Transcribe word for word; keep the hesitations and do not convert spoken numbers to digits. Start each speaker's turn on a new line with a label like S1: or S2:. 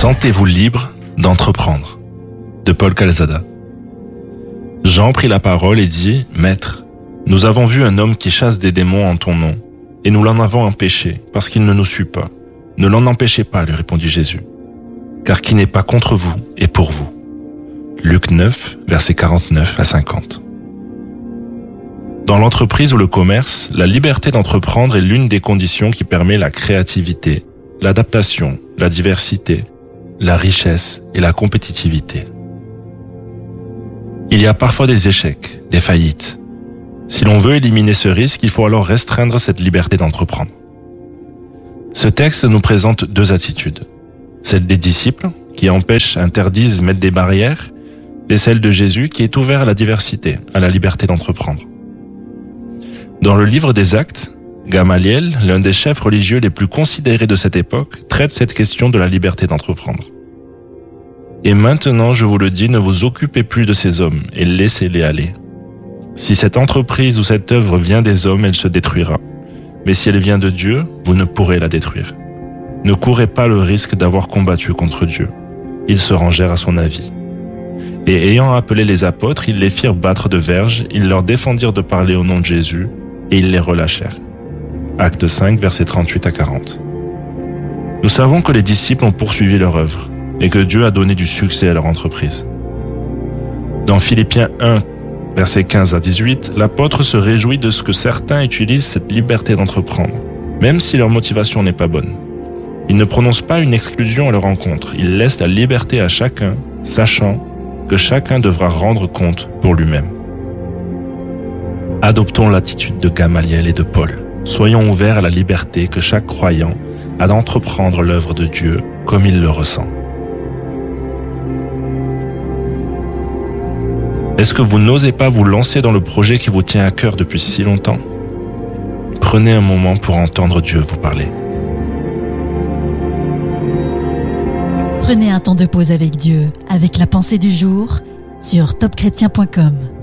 S1: Sentez-vous libre d'entreprendre. De Paul Calzada. Jean prit la parole et dit, « Maître, nous avons vu un homme qui chasse des démons en ton nom, et nous l'en avons empêché, parce qu'il ne nous suit pas. Ne l'en empêchez pas, lui répondit Jésus, car qui n'est pas contre vous est pour vous. » Luc neuf, versets quarante-neuf à cinquante. Dans l'entreprise ou le commerce, la liberté d'entreprendre est l'une des conditions qui permet la créativité, l'adaptation, la diversité, la richesse et la compétitivité. Il y a parfois des échecs, des faillites. Si l'on veut éliminer ce risque, il faut alors restreindre cette liberté d'entreprendre. Ce texte nous présente deux attitudes. Celle des disciples, qui empêchent, interdisent, mettent des barrières, et celle de Jésus, qui est ouvert à la diversité, à la liberté d'entreprendre. Dans le livre des Actes, Gamaliel, l'un des chefs religieux les plus considérés de cette époque, traite cette question de la liberté d'entreprendre. Et maintenant, je vous le dis, ne vous occupez plus de ces hommes et laissez-les aller. Si cette entreprise ou cette œuvre vient des hommes, elle se détruira. Mais si elle vient de Dieu, vous ne pourrez la détruire. Ne courez pas le risque d'avoir combattu contre Dieu. Ils se rangèrent à son avis. Et ayant appelé les apôtres, ils les firent battre de verges, ils leur défendirent de parler au nom de Jésus, et ils les relâchèrent. Acte cinq, versets trente-huit à quarante. Nous savons que les disciples ont poursuivi leur œuvre, et que Dieu a donné du succès à leur entreprise. Dans Philippiens un, versets quinze à dix-huit, l'apôtre se réjouit de ce que certains utilisent cette liberté d'entreprendre, même si leur motivation n'est pas bonne. Il ne prononce pas une exclusion à leur encontre, il laisse la liberté à chacun, sachant que chacun devra rendre compte pour lui-même. Adoptons l'attitude de Gamaliel et de Paul. Soyons ouverts à la liberté que chaque croyant a d'entreprendre l'œuvre de Dieu comme il le ressent. Est-ce que vous n'osez pas vous lancer dans le projet qui vous tient à cœur depuis si longtemps? Prenez un moment pour entendre Dieu vous parler.
S2: Prenez un temps de pause avec Dieu, avec la pensée du jour, sur top chrétien point com.